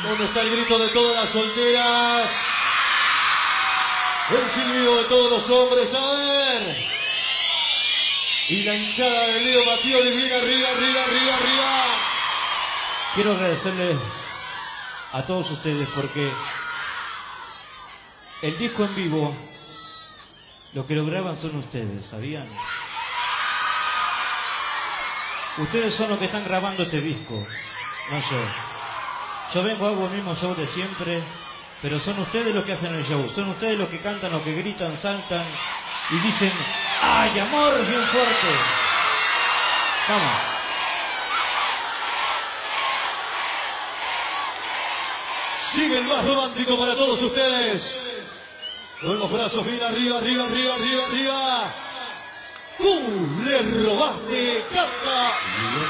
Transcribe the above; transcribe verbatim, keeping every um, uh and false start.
¿Dónde está el grito de todas las solteras? El silbido de todos los hombres, a ver. Y la hinchada de Leo Mattioli viene arriba, arriba, arriba, arriba. Quiero agradecerles a todos ustedes porque el disco en vivo, lo que lo graban son ustedes, ¿sabían? Ustedes son los que están grabando este disco, no yo. Yo vengo, hago el mismo show de siempre, pero son ustedes los que hacen el show. Son ustedes los que cantan, los que gritan, saltan y dicen ¡ay, amor! Bien fuerte. Vamos. Sigue el más romántico para todos ustedes. Con los brazos bien arriba, arriba, arriba, arriba, arriba. ¡Tú le robaste, canta!